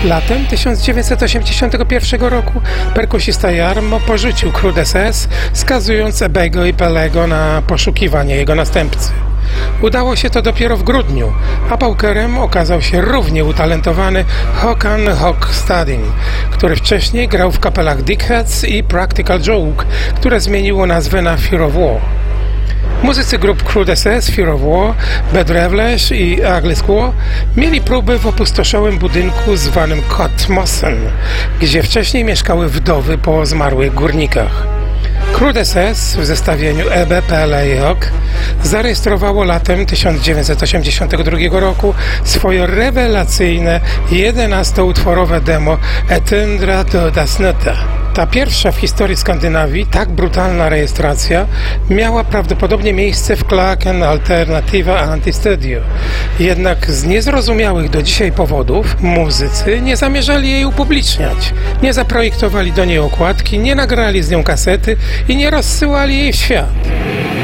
Latem 1981 roku perkusista Jarmo porzucił Crude SS, skazując Ebego i Pelego na poszukiwanie jego następcy. Udało się to dopiero w grudniu, a paukerem okazał się równie utalentowany Håkan Hokstadin, który wcześniej grał w kapelach Dickheads i Practical Joke, które zmieniło nazwę na Fear of War. Muzycy grup Crude SS, Fear of War, Bad Revlesh i Ugly Squaw mieli próby w opustoszałym budynku zwanym Kotmosen, gdzie wcześniej mieszkały wdowy po zmarłych górnikach. Crude SS w zestawieniu EBPLAJOK zarejestrowało latem 1982 roku swoje rewelacyjne 11-utworowe demo Etendra do Dasneta. Ta pierwsza w historii Skandynawii tak brutalna rejestracja miała prawdopodobnie miejsce w Klaken Alternativa Antistudio. Jednak z niezrozumiałych do dzisiaj powodów muzycy nie zamierzali jej upubliczniać. Nie zaprojektowali do niej okładki, nie nagrali z nią kasety i nie rozsyłali jej w świat.